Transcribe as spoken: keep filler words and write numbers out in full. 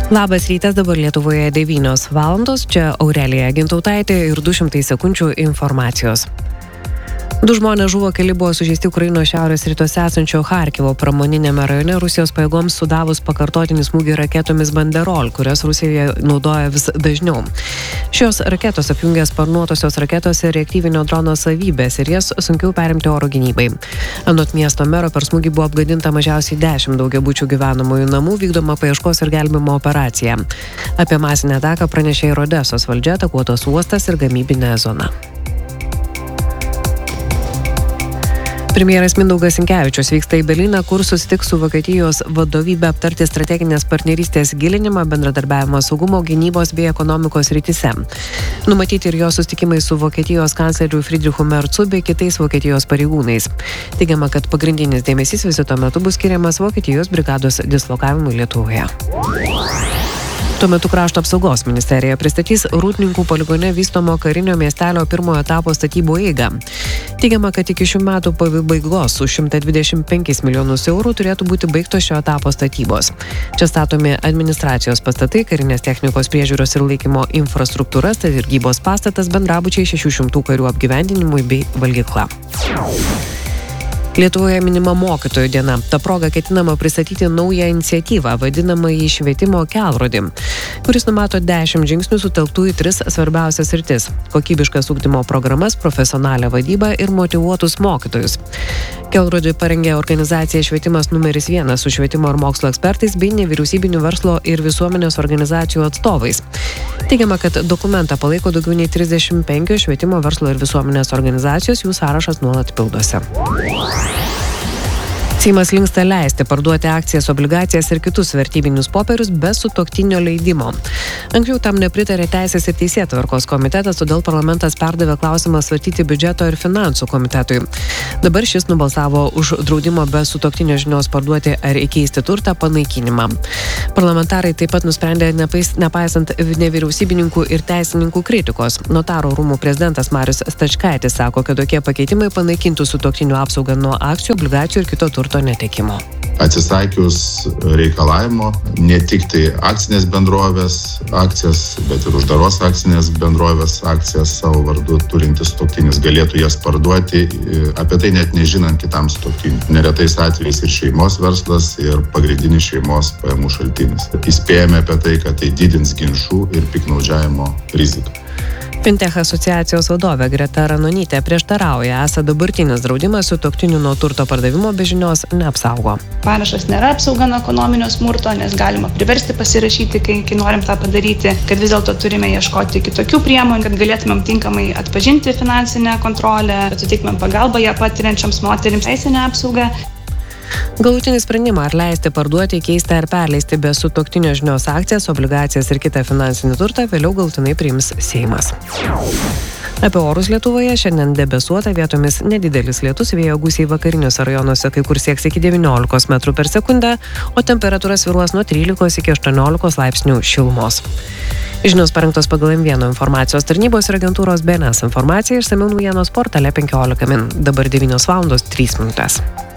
Labas rytas, dabar Lietuvoje devynios valandos, čia Aurelija Gintautaitė ir du šimtai sekundžių informacijos. Du žmonės žuvo, keli buvo sužeisti Ukrainos šiaurės rytuose esančio Charkivo pramoninėme rajone Rusijos pajėgoms sudavus pakartotinį smūgį raketomis Banderol, kurias Rusija naudoja vis dažniau. Šios raketos apjungia sparnuotosios raketos ir reaktyvinio drono savybės ir jas sunkiau perimti oro gynybai. Anot miesto mero per smūgį buvo apgadinta mažiausiai dešimt daugiabučių gyvenamųjų namų, vykdoma paieškos ir gelbėjimo operacija. Apie masinę ataką pranešė ir Odesos valdžia, atakuotas uostas ir gamybinė zona. Premjeras Mindaugas Sinkevičius vyksta į Berlyną, kur susitiks su Vokietijos vadovybe aptarti strateginės partnerystės gilinimą, bendradarbiavimo saugumo, gynybos bei ekonomikos srityse. Numatyti ir jo susitikimai su Vokietijos kancleriu Friedrichu Merzu bei kitais Vokietijos pareigūnais. Teigiama, kad pagrindinis dėmesys vizito metu bus skiriamas Vokietijos brigados dislokavimui Lietuvoje. Tuo metu Krašto apsaugos ministerija pristatys Rūdninkų poligone vystomo karinio miestelio pirmojo etapo statybų eigą. Teigiama, kad iki šių metų pabaigos už šimtą dvidešimt penkis milijonus eurų turėtų būti baigtos šio etapo statybos. Čia statomi administracijos pastatai, karinės technikos priežiūros ir laikymo infrastruktūra, sargybos pastatas, bendrabučiai šešių šimtų karių apgyvendinimui bei valgykla. Lietuvoje minima mokytojų diena. Ta proga ketinama pristatyti naują iniciatyvą, vadinamąjį švietimo kelrodį, kuris numato dešimt žingsnių sutelktų į tris svarbiausias sritis – kokybiškas ugdymo programas, profesionalią vadybą ir motyvuotus mokytojus. Kelrodį parengė organizacija Švietimas numeris vienas su švietimo ir mokslo ekspertais bei nevyriausybinių verslo ir visuomenės organizacijų atstovais. Teigiama, kad dokumentą palaiko daugiau nei trisdešimt penkios švietimo, verslo ir visuomenės organizacijos, jų sąrašas nuolat pildosi. Seimas linksta leisti parduoti akcijas, obligacijas ir kitus vertybinius popierius be sutuoktinio leidimo. Anksčiau tam nepritarė Teisės ir Teisėtvarkos komitetas, todėl parlamentas perdavė klausimą svarstyti biudžeto ir finansų komitetui. Dabar šis nubalsavo už draudimo be sutuoktinio žinios parduoti ar įkeisti turtą panaikinimą. Parlamentarai taip pat nusprendė nepais, nepaisant nevyriausybininkų ir teisininkų kritikos. Notaro rūmų prezidentas Marius Stačkaitis sako, kad tokie pakeitimai panaikintų sutuoktinių apsaugą nuo akcijų, obligacijų ir kito turto netekimo. Atsisakius reikalavimo ne tik tai akcinės bendrovės akcijas, bet ir uždaros akcinės bendrovės akcijas savo vardu turintis sutuoktinis galėtų jas parduoti, apie tai net nežinant kitam sutuoktiniui. Neretais atvejais ir šeimos verslas, ir pagrindinis šeimos pajamų šaltinis. Įspėjame apie tai, kad tai didins ginčų ir piktnaudžiavimo riziką. Fintech asociacijos vadovė Greta Ranonytė prieštarauja, esą dabartinis draudimas sutuoktinių nuo turto pardavimo be žinios neapsaugo. Parašas nėra apsauga nuo ekonominio smurto, nes galima priversti pasirašyti, kai, kai norim tą padaryti, kad vis dėlto turime ieškoti kitokių priemonių, kad galėtumėm tinkamai atpažinti finansinę kontrolę, kad suteiktumėm pagalbą ją patiriančioms moterims teisinę apsaugą. Galutinį sprendimą ar leisti parduoti, keisti ar perleisti be sutuoktinio žinios akcijas, obligacijas ir kitą finansinį turtą vėliau galutinai priims Seimas. Apie orus Lietuvoje šiandien debesuota, vietomis nedidelis lietus, vėjo gūsiai vakariniuose rajonuose kai kur sieks iki devyniolikos metrų per sekundę, o temperatūra svyruos nuo trylikos iki aštuoniolikos laipsnių šilumos. Žinios parengtos pagal M vienas informacijos tarnybos ir agentūros B N S informaciją, išsamiau naujienos portale penkiolika min. Dabar devynios valandos trys minutės.